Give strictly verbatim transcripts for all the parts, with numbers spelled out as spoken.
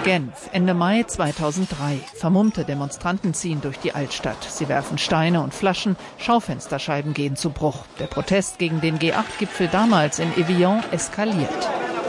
Genf, Ende Mai zweitausenddrei. Vermummte Demonstranten ziehen durch die Altstadt. Sie werfen Steine und Flaschen, Schaufensterscheiben gehen zu Bruch. Der Protest gegen den G acht Gipfel damals in Evian eskaliert.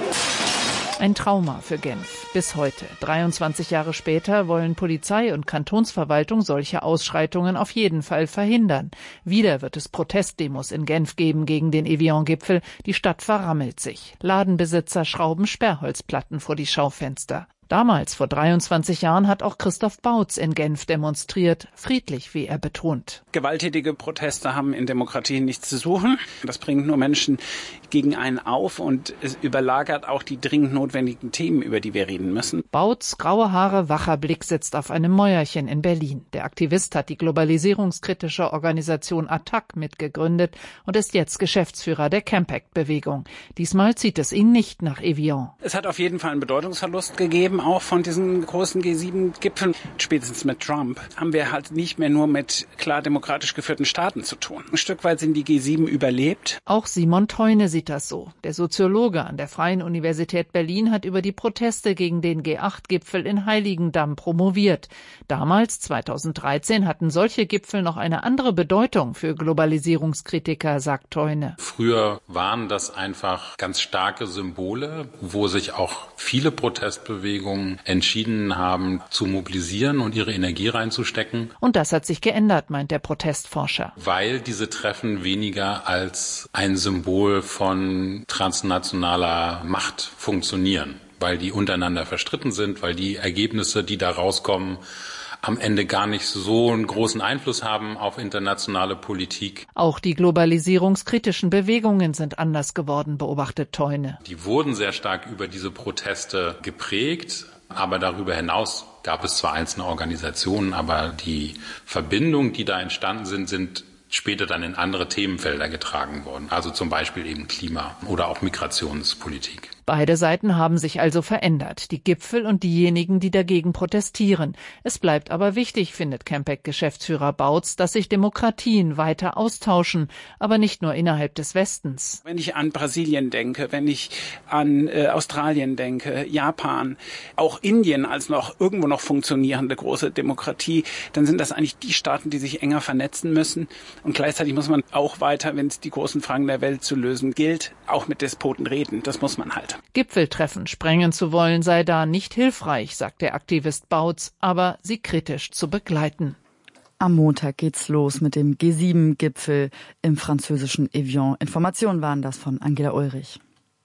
Ein Trauma für Genf. Bis heute, dreiundzwanzig Jahre später, wollen Polizei und Kantonsverwaltung solche Ausschreitungen auf jeden Fall verhindern. Wieder wird es Protestdemos in Genf geben gegen den Evian-Gipfel. Die Stadt verrammelt sich. Ladenbesitzer schrauben Sperrholzplatten vor die Schaufenster. Damals, vor dreiundzwanzig Jahren, hat auch Christoph Bautz in Genf demonstriert, friedlich, wie er betont. Gewalttätige Proteste haben in Demokratien nichts zu suchen. Das bringt nur Menschen gegen einen auf und es überlagert auch die dringend notwendigen Themen, über die wir reden müssen. Bautz, graue Haare, wacher Blick, sitzt auf einem Mäuerchen in Berlin. Der Aktivist hat die globalisierungskritische Organisation Attac mitgegründet und ist jetzt Geschäftsführer der Campact-Bewegung. Diesmal zieht es ihn nicht nach Evian. Es hat auf jeden Fall einen Bedeutungsverlust gegeben, auch von diesen großen G sieben Gipfeln. Spätestens mit Trump haben wir halt nicht mehr nur mit klar demokratisch geführten Staaten zu tun. Ein Stück weit sind die G sieben überlebt. Auch Simon Theune sieht das so. Der Soziologe an der Freien Universität Berlin hat über die Proteste gegen den G acht Gipfel in Heiligendamm promoviert. Damals, zweitausenddreizehn, hatten solche Gipfel noch eine andere Bedeutung für Globalisierungskritiker, sagt Theune. Früher waren das einfach ganz starke Symbole, wo sich auch viele Protestbewegungen entschieden haben, zu mobilisieren und ihre Energie reinzustecken. Und das hat sich geändert, meint der Protestforscher. Weil diese Treffen weniger als ein Symbol von transnationaler Macht funktionieren, weil die untereinander verstritten sind, weil die Ergebnisse, die da rauskommen, am Ende gar nicht so einen großen Einfluss haben auf internationale Politik. Auch die globalisierungskritischen Bewegungen sind anders geworden, beobachtet Theune. Die wurden sehr stark über diese Proteste geprägt, aber darüber hinaus gab es zwar einzelne Organisationen, aber die Verbindungen, die da entstanden sind, sind später dann in andere Themenfelder getragen worden, also zum Beispiel eben Klima oder auch Migrationspolitik. Beide Seiten haben sich also verändert, die Gipfel und diejenigen, die dagegen protestieren. Es bleibt aber wichtig, findet Campact-Geschäftsführer Bautz, dass sich Demokratien weiter austauschen, aber nicht nur innerhalb des Westens. Wenn ich an Brasilien denke, wenn ich an äh, Australien denke, Japan, auch Indien als noch irgendwo noch funktionierende große Demokratie, dann sind das eigentlich die Staaten, die sich enger vernetzen müssen. Und gleichzeitig muss man auch weiter, wenn es die großen Fragen der Welt zu lösen gilt, auch mit Despoten reden. Das muss man halt. Gipfeltreffen sprengen zu wollen sei da nicht hilfreich, sagt der Aktivist Bautz, aber sie kritisch zu begleiten. Am Montag geht's los mit dem G sieben Gipfel im französischen Evian. Informationen waren das von Angela Ulrich.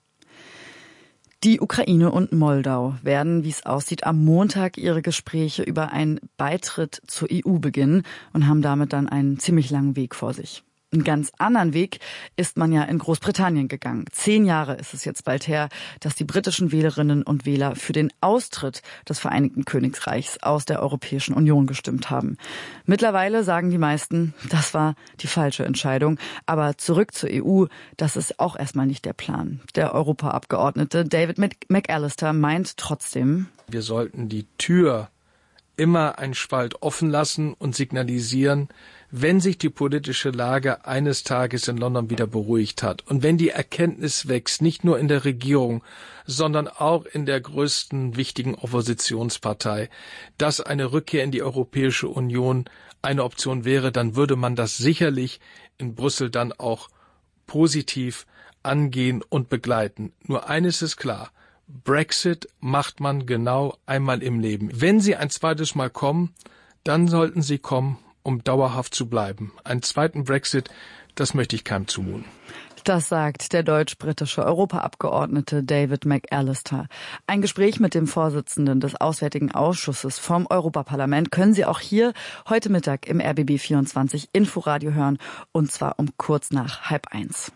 Die Ukraine und Moldau werden, wie es aussieht, am Montag ihre Gespräche über einen Beitritt zur E U beginnen und haben damit dann einen ziemlich langen Weg vor sich. Einen ganz anderen Weg ist man ja in Großbritannien gegangen. Zehn Jahre ist es jetzt bald her, dass die britischen Wählerinnen und Wähler für den Austritt des Vereinigten Königreichs aus der Europäischen Union gestimmt haben. Mittlerweile sagen die meisten, das war die falsche Entscheidung. Aber zurück zur E U, das ist auch erstmal nicht der Plan. Der Europaabgeordnete David McAllister meint trotzdem, wir sollten die Tür immer einen Spalt offen lassen und signalisieren, wenn sich die politische Lage eines Tages in London wieder beruhigt hat und wenn die Erkenntnis wächst, nicht nur in der Regierung, sondern auch in der größten wichtigen Oppositionspartei, dass eine Rückkehr in die Europäische Union eine Option wäre, dann würde man das sicherlich in Brüssel dann auch positiv angehen und begleiten. Nur eines ist klar: Brexit macht man genau einmal im Leben. Wenn Sie ein zweites Mal kommen, dann sollten Sie kommen, um dauerhaft zu bleiben. Einen zweiten Brexit, das möchte ich keinem zumuten. Das sagt der deutsch-britische Europaabgeordnete David McAllister. Ein Gespräch mit dem Vorsitzenden des Auswärtigen Ausschusses vom Europaparlament können Sie auch hier heute Mittag im R B B vierundzwanzig Inforadio hören, und zwar um kurz nach halb eins.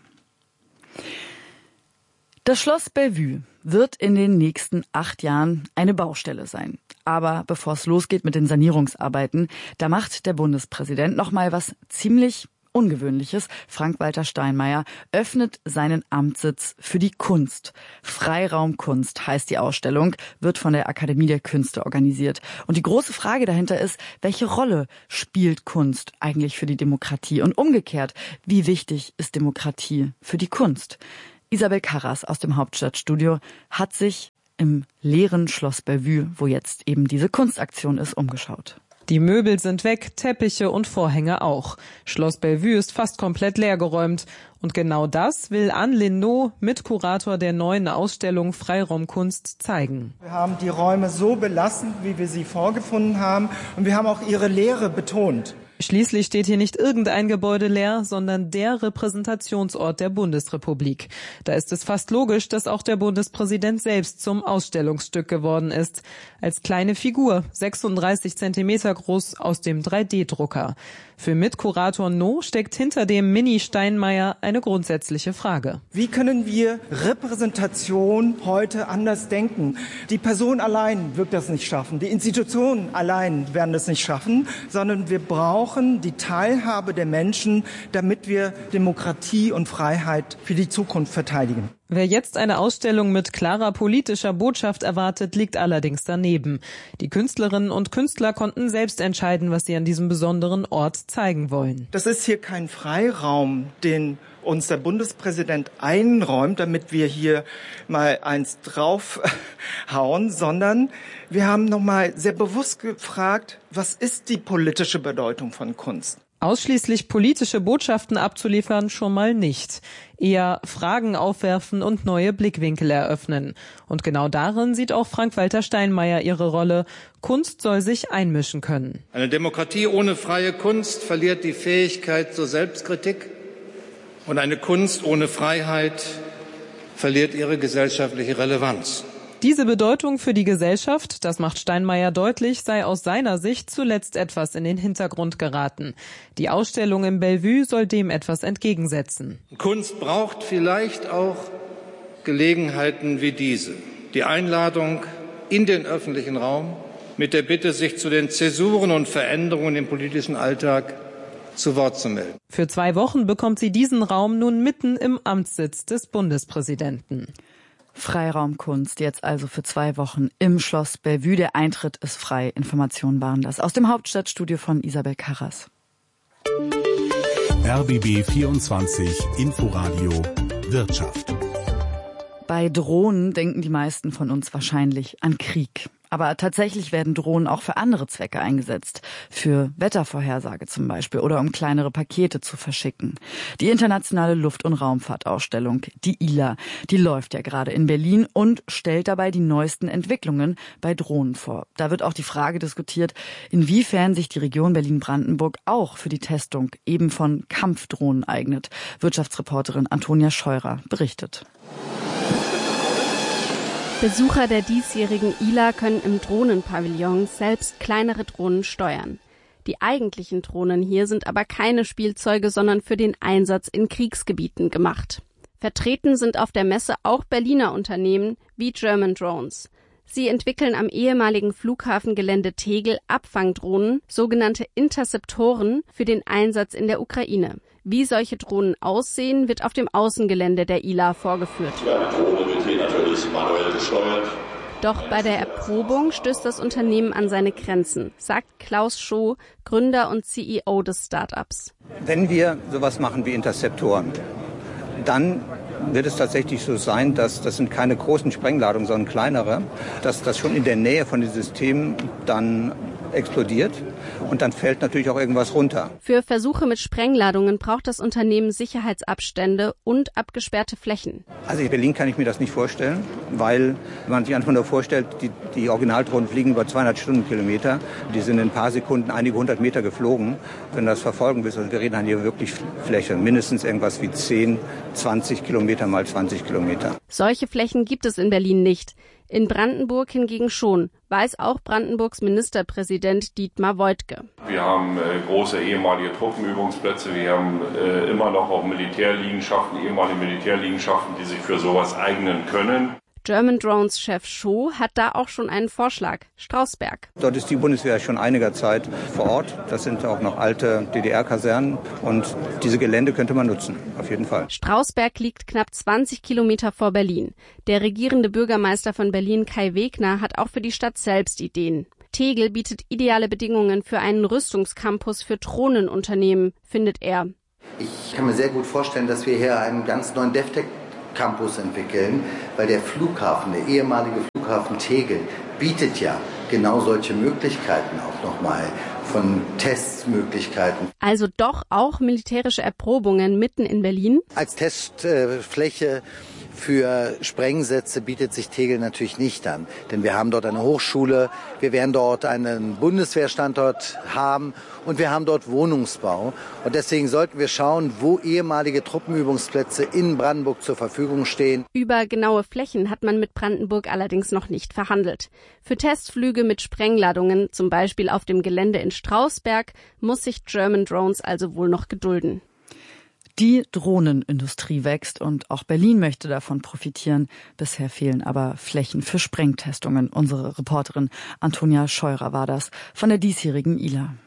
Das Schloss Bellevue wird in den nächsten acht Jahren eine Baustelle sein. Aber bevor es losgeht mit den Sanierungsarbeiten, da macht der Bundespräsident noch mal was ziemlich Ungewöhnliches. Frank-Walter Steinmeier öffnet seinen Amtssitz für die Kunst. Freiraumkunst heißt die Ausstellung, wird von der Akademie der Künste organisiert. Und die große Frage dahinter ist, welche Rolle spielt Kunst eigentlich für die Demokratie? Und umgekehrt, wie wichtig ist Demokratie für die Kunst? Isabel Karras aus dem Hauptstadtstudio hat sich im leeren Schloss Bellevue, wo jetzt eben diese Kunstaktion ist, umgeschaut. Die Möbel sind weg, Teppiche und Vorhänge auch. Schloss Bellevue ist fast komplett leergeräumt. Und genau das will Anne Linnaud, Mitkurator der neuen Ausstellung Freiraumkunst, zeigen. Wir haben die Räume so belassen, wie wir sie vorgefunden haben. Und wir haben auch ihre Leere betont. Schließlich steht hier nicht irgendein Gebäude leer, sondern der Repräsentationsort der Bundesrepublik. Da ist es fast logisch, dass auch der Bundespräsident selbst zum Ausstellungsstück geworden ist. Als kleine Figur, sechsunddreißig Zentimeter groß, aus dem drei D Drucker. Für Mitkurator No steckt hinter dem Mini-Steinmeier eine grundsätzliche Frage. Wie können wir Repräsentation heute anders denken? Die Person allein wird das nicht schaffen, die Institutionen allein werden das nicht schaffen, sondern wir brauchen die Teilhabe der Menschen, damit wir Demokratie und Freiheit für die Zukunft verteidigen. Wer jetzt eine Ausstellung mit klarer politischer Botschaft erwartet, liegt allerdings daneben. Die Künstlerinnen und Künstler konnten selbst entscheiden, was sie an diesem besonderen Ort zeigen wollen. Das ist hier kein Freiraum, den uns der Bundespräsident einräumt, damit wir hier mal eins draufhauen, sondern wir haben nochmal sehr bewusst gefragt, was ist die politische Bedeutung von Kunst? Ausschließlich politische Botschaften abzuliefern schon mal nicht. Eher Fragen aufwerfen und neue Blickwinkel eröffnen. Und genau darin sieht auch Frank-Walter Steinmeier ihre Rolle. Kunst soll sich einmischen können. Eine Demokratie ohne freie Kunst verliert die Fähigkeit zur Selbstkritik. Und eine Kunst ohne Freiheit verliert ihre gesellschaftliche Relevanz. Diese Bedeutung für die Gesellschaft, das macht Steinmeier deutlich, sei aus seiner Sicht zuletzt etwas in den Hintergrund geraten. Die Ausstellung im Bellevue soll dem etwas entgegensetzen. Kunst braucht vielleicht auch Gelegenheiten wie diese. Die Einladung in den öffentlichen Raum mit der Bitte, sich zu den Zäsuren und Veränderungen im politischen Alltag zu Wort zu melden. Für zwei Wochen bekommt sie diesen Raum nun mitten im Amtssitz des Bundespräsidenten. Freiraumkunst jetzt also für zwei Wochen im Schloss Bellevue. Der Eintritt ist frei. Informationen waren das aus dem Hauptstadtstudio von Isabel Karras. R B B vierundzwanzig Inforadio Wirtschaft. Bei Drohnen denken die meisten von uns wahrscheinlich an Krieg. Aber tatsächlich werden Drohnen auch für andere Zwecke eingesetzt. Für Wettervorhersage zum Beispiel oder um kleinere Pakete zu verschicken. Die internationale Luft- und Raumfahrtausstellung, die I L A, die läuft ja gerade in Berlin und stellt dabei die neuesten Entwicklungen bei Drohnen vor. Da wird auch die Frage diskutiert, inwiefern sich die Region Berlin-Brandenburg auch für die Testung eben von Kampfdrohnen eignet. Wirtschaftsreporterin Antonia Scheurer berichtet. Besucher der diesjährigen I L A können im Drohnenpavillon selbst kleinere Drohnen steuern. Die eigentlichen Drohnen hier sind aber keine Spielzeuge, sondern für den Einsatz in Kriegsgebieten gemacht. Vertreten sind auf der Messe auch Berliner Unternehmen wie German Drones. Sie entwickeln am ehemaligen Flughafengelände Tegel Abfangdrohnen, sogenannte Interceptoren, für den Einsatz in der Ukraine. Wie solche Drohnen aussehen, wird auf dem Außengelände der I L A vorgeführt. Ja, die Drohne wird hier natürlich manuell gesteuert. Doch bei der Erprobung stößt das Unternehmen an seine Grenzen, sagt Klaus Schoh, Gründer und C E O des Startups. Wenn wir sowas machen wie Interceptoren, dann wird es tatsächlich so sein, dass das sind keine großen Sprengladungen, sondern kleinere, dass das schon in der Nähe von den Systemen dann explodiert und dann fällt natürlich auch irgendwas runter. Für Versuche mit Sprengladungen braucht das Unternehmen Sicherheitsabstände und abgesperrte Flächen. Also in Berlin kann ich mir das nicht vorstellen, weil wenn man sich einfach nur vorstellt, die, die Originaldrohnen fliegen über zweihundert Stundenkilometer, die sind in ein paar Sekunden einige hundert Meter geflogen. Wenn du das verfolgen willst, also wir reden dann hier wirklich Fläche, mindestens irgendwas wie zehn, zwanzig Kilometer mal zwanzig Kilometer. Solche Flächen gibt es in Berlin nicht. In Brandenburg hingegen schon, weiß auch Brandenburgs Ministerpräsident Dietmar Woidke. Wir haben äh, große ehemalige Truppenübungsplätze, wir haben äh, immer noch auch Militärliegenschaften, ehemalige Militärliegenschaften, die sich für sowas eignen können. German Drones Chef Schoh hat da auch schon einen Vorschlag. Strausberg. Dort ist die Bundeswehr schon einiger Zeit vor Ort. Das sind auch noch alte D D R-Kasernen und diese Gelände könnte man nutzen, auf jeden Fall. Strausberg liegt knapp zwanzig Kilometer vor Berlin. Der regierende Bürgermeister von Berlin, Kai Wegner, hat auch für die Stadt selbst Ideen. Tegel bietet ideale Bedingungen für einen Rüstungscampus für Drohnenunternehmen, findet er. Ich kann mir sehr gut vorstellen, dass wir hier einen ganz neuen DevTech Campus entwickeln, weil der Flughafen, der ehemalige Flughafen Tegel, bietet ja genau solche Möglichkeiten auch nochmal von Testmöglichkeiten. Also doch auch militärische Erprobungen mitten in Berlin? Als Testfläche für Sprengsätze bietet sich Tegel natürlich nicht an, denn wir haben dort eine Hochschule, wir werden dort einen Bundeswehrstandort haben und wir haben dort Wohnungsbau. Und deswegen sollten wir schauen, wo ehemalige Truppenübungsplätze in Brandenburg zur Verfügung stehen. Über genaue Flächen hat man mit Brandenburg allerdings noch nicht verhandelt. Für Testflüge mit Sprengladungen, zum Beispiel auf dem Gelände in Strausberg, muss sich German Drones also wohl noch gedulden. Die Drohnenindustrie wächst und auch Berlin möchte davon profitieren. Bisher fehlen aber Flächen für Sprengtestungen. Unsere Reporterin Antonia Scheurer war das von der diesjährigen I L A.